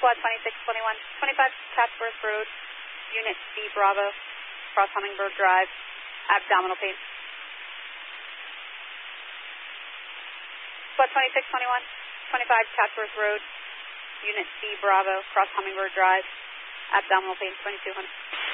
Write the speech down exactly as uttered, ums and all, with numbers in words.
Squad twenty-six twenty-one, twenty-five Chatsworth Road, Unit D Bravo, cross Hummingbird Drive, abdominal pain. Squad twenty-six twenty-one, twenty-five Chatsworth Road, Unit D Bravo, cross Hummingbird Drive, abdominal pain, twenty-two hundred.